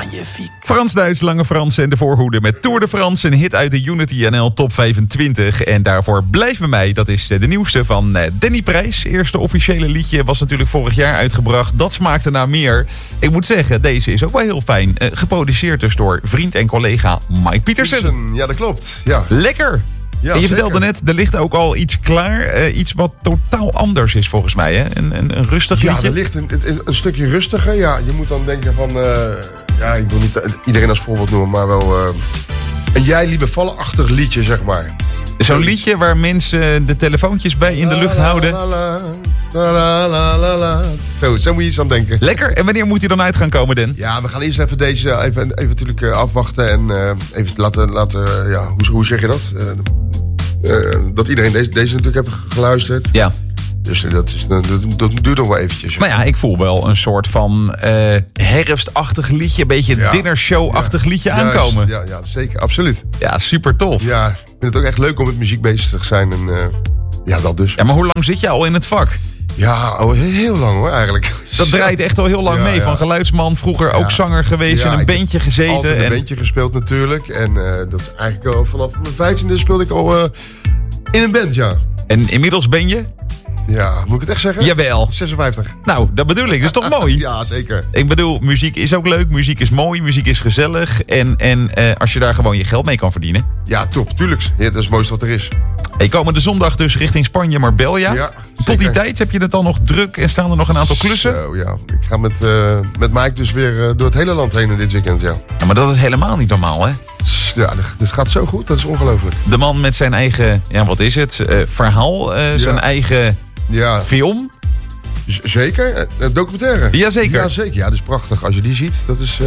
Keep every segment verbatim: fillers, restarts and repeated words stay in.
Magnifiek. Frans-Duits, Lange Frans en de voorhoede met Tour de France. Een hit uit de Unity N L Top vijfentwintig. En daarvoor Blijf bij mij. Dat is de nieuwste van Danny Prijs. Eerste officiële liedje was natuurlijk vorig jaar uitgebracht. Dat smaakte naar meer. Ik moet zeggen, deze is ook wel heel fijn. Uh, geproduceerd dus door vriend en collega Mike Pietersen. Ja, dat klopt. Ja. Lekker. Ja, en je zeker. vertelde net, er ligt ook al iets klaar. Uh, iets wat totaal anders is volgens mij. Hè? Een, een, een rustig Ja, liedje. er ligt een, een, een stukje rustiger. Ja, je moet dan denken van... Uh, ja, ik wil niet iedereen als voorbeeld noemen, maar wel... Uh, een Jij lieve vallenachtig liedje, zeg maar. Zo'n liedje waar mensen de telefoontjes bij in de lucht la, houden. La, la, la, la, la, la, la. Zo, zo moet je iets aan denken. Lekker. En wanneer moet hij dan uit gaan komen, Den? Ja, we gaan eerst even deze even, even natuurlijk uh, afwachten. En uh, even laten... laten uh, ja, hoe, hoe zeg je dat? Uh, uh, dat iedereen deze, deze natuurlijk heeft geluisterd. Ja. Dus uh, dat, is, uh, dat, dat duurt nog wel eventjes. Nou ja, ik voel wel een soort van uh, herfstachtig liedje. Een beetje Ja. dinnershow-achtig Ja. liedje Juist, aankomen. Ja, ja, zeker. Absoluut. Ja, super tof. Ja. Ja, ik vind het ook echt leuk om met muziek bezig te zijn. En uh, ja, dat dus. ja, maar hoe lang zit je al in het vak? Ja, al heel lang hoor, eigenlijk. Dat draait echt al heel lang Ja, mee. ja. Van geluidsman, vroeger ook Ja. zanger geweest. Ja, in een ik heb bandje gezeten. Altijd een en... bandje gespeeld natuurlijk. En uh, dat is eigenlijk al vanaf mijn vijftiende speelde ik al uh, in een band, ja. en inmiddels ben je? Ja, moet ik het echt zeggen? Jawel. zesenvijftig. Nou, dat bedoel ik. Dat is toch mooi? Ja, zeker. Ik bedoel, muziek is ook leuk. Muziek is mooi. Muziek is gezellig. En, en uh, als je daar gewoon je geld mee kan verdienen. Ja, top, tuurlijk. Ja, dat is het mooiste wat er is. Hey, komende zondag dus richting Spanje, Marbella. Ja, Tot die zeker. tijd heb je het dan nog druk en staan er nog een aantal klussen? Zo, ja. Ik ga met, uh, met Mike dus weer uh, door het hele land heen dit weekend, ja. Ja, maar dat is helemaal niet normaal, hè? Ja, dit gaat zo goed. Dat is ongelooflijk. De man met zijn eigen, ja, wat is het? Uh, verhaal, uh, zijn Ja. eigen Ja, film. z- zeker. Uh, documentaire. Jazeker. Ja, zeker. Ja, dat is prachtig. Als je die ziet, dat is, uh,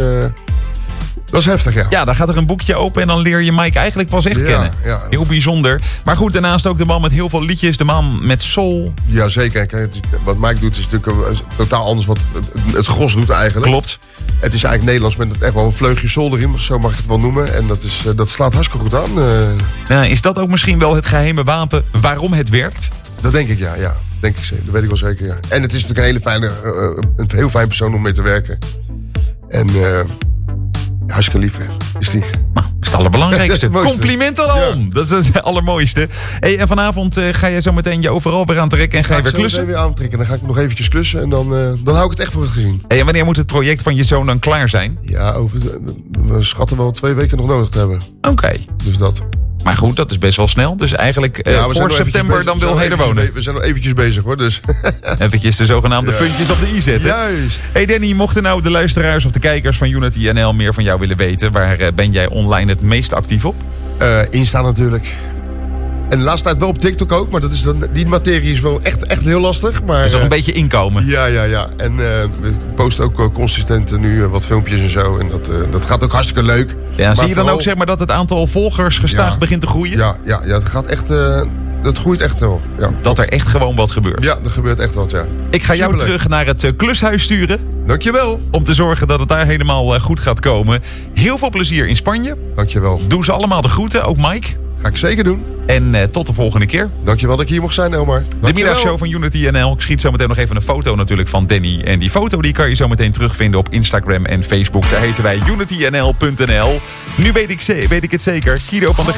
dat is heftig, ja. Ja, dan gaat er een boekje open en dan leer je Mike eigenlijk pas echt Ja, kennen. ja. Heel bijzonder. Maar goed, daarnaast ook de man met heel veel liedjes. De man met soul. Ja, zeker. Kijk, het is- wat Mike doet is natuurlijk uh, totaal anders wat het, het gros doet eigenlijk. Klopt. Het is eigenlijk Nederlands met het echt wel een vleugje soul erin, zo mag ik het wel noemen. En dat, is, uh, dat slaat hartstikke goed aan. Uh, Nou, is dat ook misschien wel het geheime wapen waarom het werkt? dat denk ik, ja. ja. Denk ik zeker. Dat weet ik wel zeker, ja. En het is natuurlijk een hele fijne, uh, een heel fijn persoon om mee te werken. En uh, hartstikke lief, hè, is die. Nou, dat is het allerbelangrijkste. Dat is het mooiste. Complimenten daarom. Dat is het allermooiste. Hey, en vanavond uh, ga je zo meteen je overal weer aantrekken en ga je weer Ga ik zo klussen? meteen weer aantrekken. Dan ga ik nog eventjes klussen en dan, uh, dan hou ik het echt voor het gezien. Hey, en wanneer moet het project van je zoon dan klaar zijn? Ja, over de- we schatten wel twee weken nog nodig te hebben. Oké. Dus dat. Maar goed, dat is best wel snel. Dus eigenlijk uh, Ja, we zijn voor nog eventjes september bezig. dan We wil zijn hij er nog eventjes wonen. be- We zijn nog eventjes bezig hoor, dus. Eventjes de zogenaamde Ja. puntjes op de i zetten. Juist. Hey Danny, mochten nou de luisteraars of de kijkers van Unity N L meer van jou willen weten, waar uh, ben jij online het meest actief op? Uh, Insta natuurlijk. En de laatste tijd wel op TikTok ook, maar dat is dan, die materie is wel echt, echt heel lastig. Maar, Dat is nog uh, een beetje inkomen. Ja, ja, ja. En uh, we posten ook uh, consistent uh, nu uh, wat filmpjes en zo. En dat, uh, dat gaat ook hartstikke leuk. Ja, Maar zie je dan vooral- ook zeg maar dat het aantal volgers gestaag Ja. begint te groeien? Ja, ja, ja, het gaat echt... Uh, dat groeit echt wel. Ja. Dat er echt gewoon wat gebeurt. Ja, er gebeurt echt wat, ja. Ik ga jou Superleuk. terug naar het uh, klushuis sturen. Dankjewel. Om te zorgen dat het daar helemaal uh, goed gaat komen. Heel veel plezier in Spanje. Dankjewel. Doe ze allemaal de groeten, ook Mike. Ga ik zeker doen. En uh, tot de volgende keer. Dankjewel dat ik hier mocht zijn, Elmar. De Dankjewel. middagshow van Unity N L. Ik schiet zo meteen nog even een foto natuurlijk van Danny. En die foto die kan je zo meteen terugvinden op Instagram en Facebook. Daar heten wij unity n l punt n l. Nu weet ik, ze- weet ik het zeker. Guido van de